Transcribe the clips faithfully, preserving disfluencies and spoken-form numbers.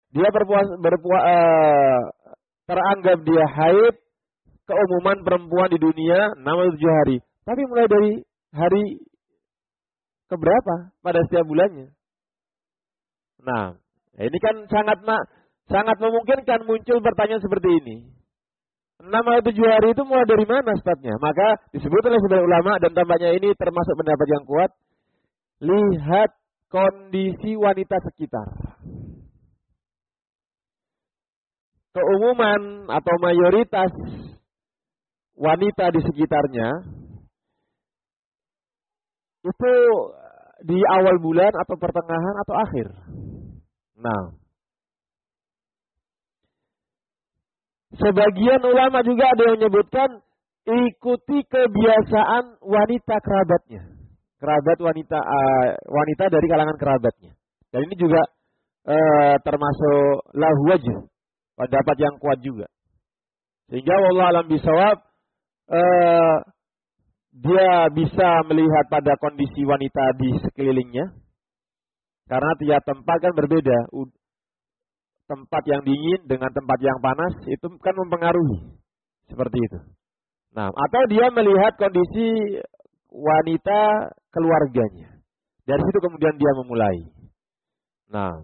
dia berpuasa, berpuasa uh, teranggap dia haid, keumuman perempuan di dunia enam atau tujuh hari. Tapi mulai dari hari keberapa pada setiap bulannya. Nah, ini kan sangat sangat memungkinkan muncul pertanyaan seperti ini. enam atau tujuh hari itu mulai dari mana startnya? Maka disebut oleh sebagian ulama dan tampaknya ini termasuk pendapat yang kuat. Lihat kondisi wanita sekitar. Keumuman atau mayoritas wanita di sekitarnya itu di awal bulan atau pertengahan atau akhir. Nah, sebagian ulama juga ada yang menyebutkan ikuti kebiasaan wanita kerabatnya, kerabat wanita uh, wanita dari kalangan kerabatnya. Dan ini juga uh, termasuk lahu wajh, pendapat yang kuat juga. Sehingga wallahu alam bisawab uh, dia bisa melihat pada kondisi wanita di sekelilingnya. Karena tiap tempat kan berbeda. Tempat yang dingin dengan tempat yang panas itu kan mempengaruhi. Seperti itu. Nah, atau dia melihat kondisi wanita keluarganya. Dari situ kemudian dia memulai. Nah,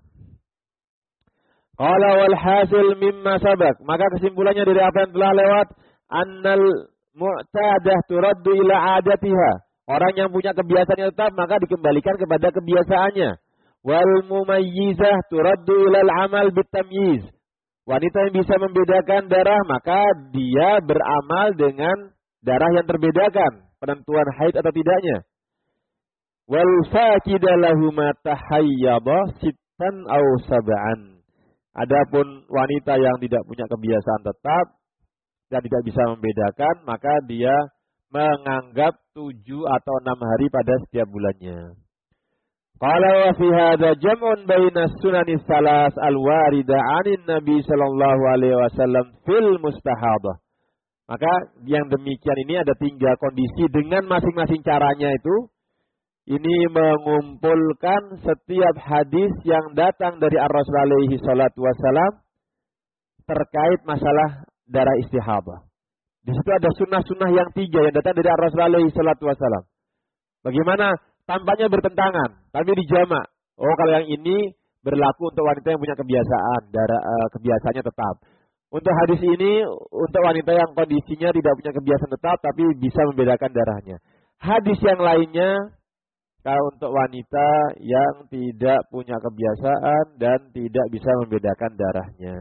qala wal hasil mimma sabak. Maka kesimpulannya dari apa yang telah lewat, annal mu'tadah turaddu ila adatiha. Orang yang punya kebiasaan yang tetap maka dikembalikan kepada kebiasaannya. Wal mumayyizah turaddu ilal amal bitamyiz. Wanita yang bisa membedakan darah maka dia beramal dengan darah yang terbedakan, penentuan haid atau tidaknya. Wal faqidah lahuma tahayyaba sittan aw sab'an. Adapun wanita yang tidak punya kebiasaan tetap dan tidak bisa membedakan maka dia menganggap tujuh atau enam hari pada setiap bulannya. Qala wa fi hadza jam'un baina sunanis salas al-warida 'anin Nabi sallallahu alaihi wasallam fil mustahadah. Maka yang demikian ini ada tiga kondisi dengan masing-masing caranya itu. Ini mengumpulkan setiap hadis yang datang dari Ar-Rasul alaihi salatu wasallam terkait masalah darah istihadah. Di situ ada sunnah-sunnah yang tiga yang datang dari Ar-Rasul alaihi salatu wasallam. Bagaimana? Tampaknya bertentangan, tapi dijamak. Oh, kalau yang ini berlaku untuk wanita yang punya kebiasaan, darah uh, kebiasaannya tetap. Untuk hadis ini, untuk wanita yang kondisinya tidak punya kebiasaan tetap, tapi bisa membedakan darahnya. Hadis yang lainnya, kalau untuk wanita yang tidak punya kebiasaan dan tidak bisa membedakan darahnya.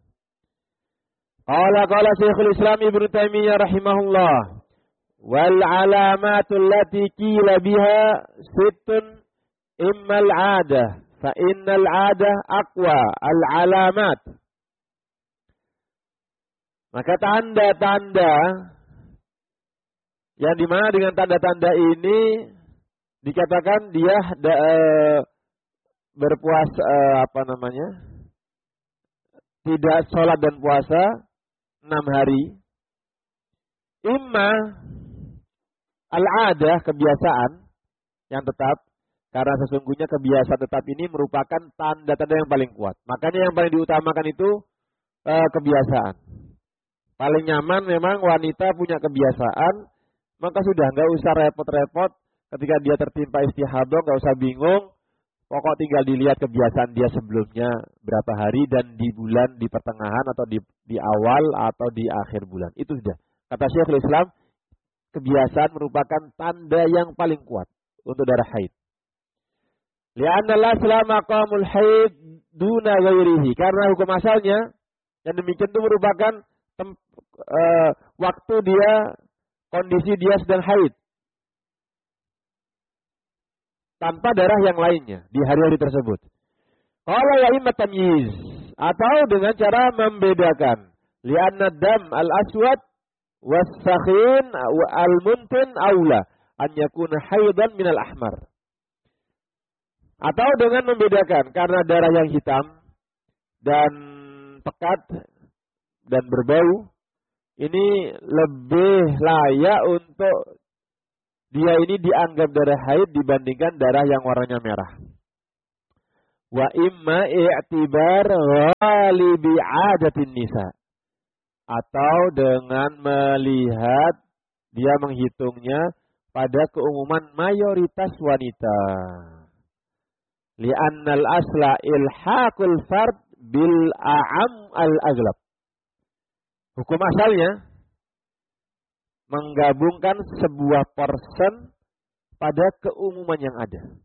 Qala qala Syekhul Islam Ibnu Taimiyah rahimahullah. Wal alamatul lati qila biha sittun immal 'adah fa innal 'adah aqwa al alamat. Maka tanda-tanda yang dimana dengan tanda-tanda ini dikatakan dia da, uh, berpuasa uh, apa namanya tidak sholat dan puasa enam hari. Imma al-adah, kebiasaan yang tetap. Karena sesungguhnya kebiasaan tetap ini merupakan tanda-tanda yang paling kuat. Makanya yang paling diutamakan itu eh, kebiasaan. Paling nyaman memang wanita punya kebiasaan. Maka sudah, nggak usah repot-repot. Ketika dia tertimpa istihadah, nggak usah bingung. Pokok tinggal dilihat kebiasaan dia sebelumnya berapa hari. Dan di bulan, di pertengahan, atau di, di awal, atau di akhir bulan. Itu sudah. Kata Syekhul Islam, kebiasaan merupakan tanda yang paling kuat untuk darah haid. Li'anna al-asla maqamul haid duna ghairihi. Karena hukum asalnya yang demikian itu merupakan tem, uh, waktu dia, kondisi dia sedang haid. Tanpa darah yang lainnya di hari-hari tersebut. Qala ya imma tamyiz, atau dengan cara membedakan. Li'anna dam al-aswad was-sakhin al-muntin aula an yakuna haidan minal ahmar. Atau dengan membedakan karena darah yang hitam dan pekat dan berbau ini lebih layak untuk dia ini dianggap darah haid dibandingkan darah yang warnanya merah. Wa imma i'tibar ghalibi 'adatin nisa. Atau dengan melihat dia menghitungnya pada keumuman mayoritas wanita. Li'annal asla ilhaqul fard bil a'am al-aghlab. Hukum asalnya menggabungkan sebuah person pada keumuman yang ada.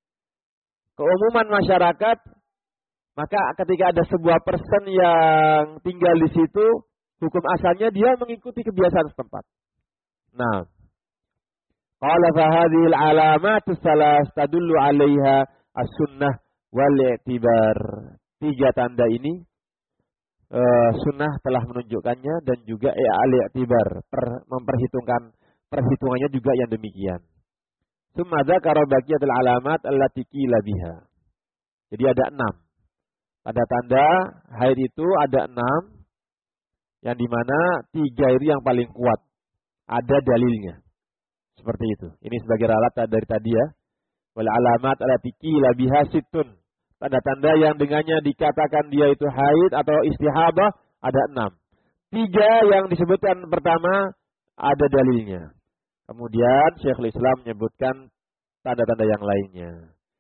Keumuman masyarakat, maka ketika ada sebuah person yang tinggal di situ, hukum asalnya dia mengikuti kebiasaan setempat. Nah, qala fa hadhil alamatu salas tadullu 'alaiha as-sunnah wal i'tibar. Tiga tanda ini uh, sunnah telah menunjukkannya dan juga al-i'tibar, per, memperhitungkan perhitungannya juga yang demikian. Tsumma dzakara baqiyatul alamat allati qila biha. Jadi ada enam. Tanda-tanda haid itu ada enam, yang dimana tiga itu yang paling kuat. Ada dalilnya. Seperti itu. Ini sebagai ralat dari tadi ya. Wal alamat allati qila biha sittun. Tanda-tanda yang dengannya dikatakan dia itu haid atau istihabah ada enam. Tiga yang disebutkan pertama ada dalilnya. Kemudian Syekhul Islam menyebutkan tanda-tanda yang lainnya.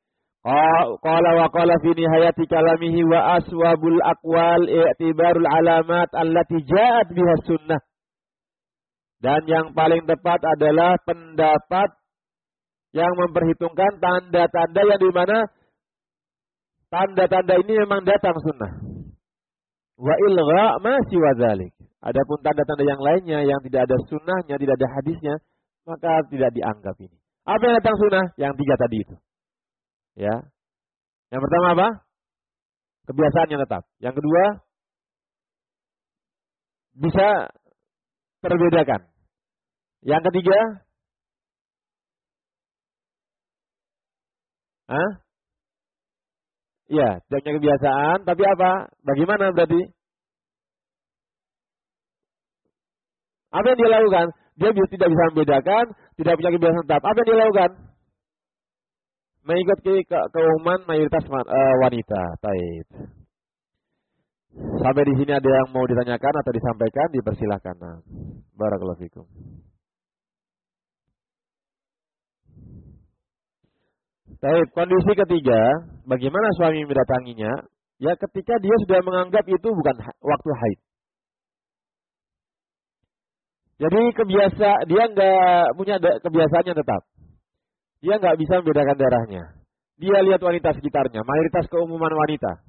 Qala wa qala fi nihayati kalamihi wa aswabul aqwal i'tibarul alamat allati ja'at biha sunnah. Dan yang paling tepat adalah pendapat yang memperhitungkan tanda-tanda yang di mana tanda-tanda ini memang datang sunnah. Wa ilgha ma siwa dzalik. Adapun tanda-tanda yang lainnya yang tidak ada sunnahnya, tidak ada hadisnya, maka tidak dianggap ini. Apa yang datang sunnah? Yang tiga tadi itu. Ya. Yang pertama apa? Kebiasaan yang tetap. Yang kedua, bisa terbedakan. Yang ketiga, Hah? Ya, tidak punya kebiasaan, tapi apa? Bagaimana berarti? Apa yang dia lakukan? Dia tidak bisa membedakan, tidak punya kebiasaan tetap. Apa yang dia lakukan? Mengikuti ke keumuman mayoritas uh, wanita. Taib. Sampai di sini ada yang mau ditanyakan atau disampaikan, dipersilahkan. Nah, barakallahu fikum. Taib. Kondisi ketiga, bagaimana suami mendatanginya? Ya, ketika dia sudah menganggap itu bukan waktu haid. Jadi kebiasa dia nggak punya kebiasaannya tetap. Dia nggak bisa membedakan darahnya. Dia lihat wanita sekitarnya, mayoritas keumuman wanita.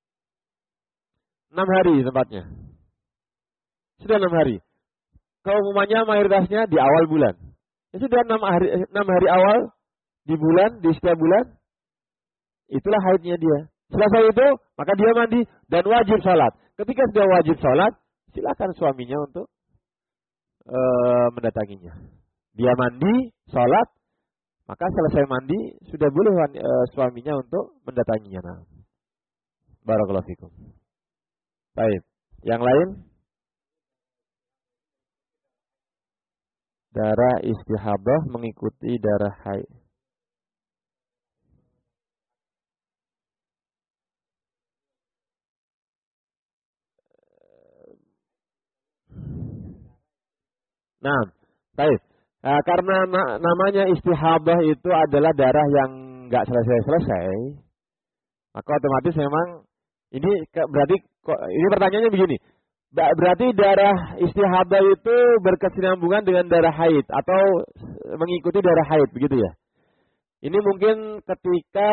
Enam hari tempatnya. Sudah enam hari. Keumumannya mayoritasnya di awal bulan. Ya sudah enam hari, enam hari awal di bulan, di setiap bulan. Itulah haidnya dia. Selesai itu, maka dia mandi dan wajib sholat. Ketika sudah wajib sholat, silakan suaminya untuk uh, mendatanginya. Dia mandi, sholat, maka selesai mandi, sudah boleh uh, suaminya untuk mendatanginya. Nah, barakallahu fikum. Baik. Yang lain? Darah istihabah mengikuti darah haid. Nah, baik. Nah, karena na namanya istihabah itu adalah darah yang nggak selesai-selesai, maka otomatis memang ini berarti ini pertanyaannya begini. Berarti darah istihabah itu berkesinambungan dengan darah haid atau mengikuti darah haid, begitu ya? Ini mungkin ketika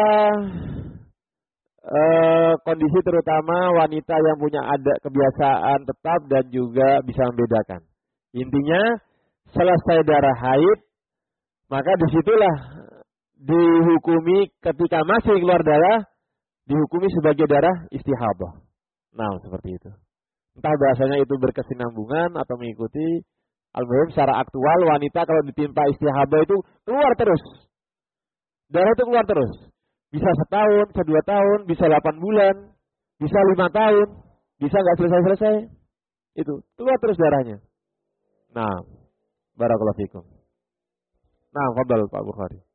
eh, kondisi terutama wanita yang punya ada kebiasaan tetap dan juga bisa membedakan. Intinya selesai darah haid, maka disitulah dihukumi ketika masih keluar darah, dihukumi sebagai darah istihabah. Nah, seperti itu. Entah bahasanya itu berkesinambungan atau mengikuti. Al-muhim secara aktual wanita kalau ditimpa istihabah itu keluar terus. Darah itu keluar terus. Bisa setahun, bisa dua tahun, bisa delapan bulan, bisa lima tahun, bisa nggak selesai-selesai. Itu keluar terus darahnya. Nah, barakallahu fikum. Nah, fadhal Pak Bukhari.